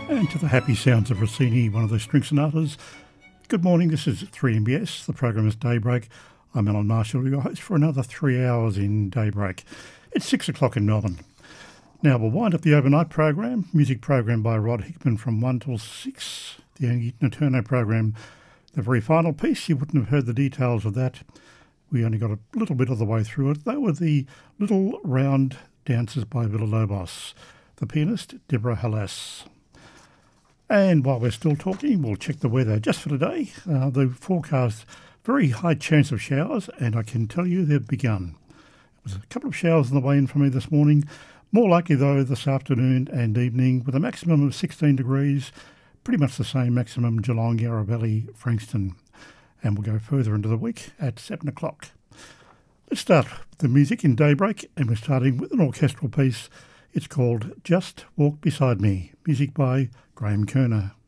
And to the happy sounds of Rossini, one of the string sonatas. Good morning, this is 3MBS. The program is Daybreak. I'm Alan Marshall, your host for another 3 hours in Daybreak. It's 6 o'clock in Melbourne. Now we'll wind up the overnight program, music program by Rod Hickman from 1 till 6. The Angie Naturno program, the very final piece, you wouldn't have heard the details of that. We only got a little bit of the way through it. They were the Little Round Dances by Villa-Lobos, the pianist Deborah Halas. And while we're still talking, we'll check the weather just for today. The forecast, very high chance of showers, and I can tell you they've begun. There was a couple of showers on the way in for me this morning. More likely, though, this afternoon and evening, with a maximum of 16 degrees, pretty much the same maximum Geelong, Yarra Valley, Frankston. And we'll go further into the week at 7 o'clock. Let's start with the music in Daybreak, and we're starting with an orchestral piece. It's called Just Walk Beside Me, music by Graham Kerner.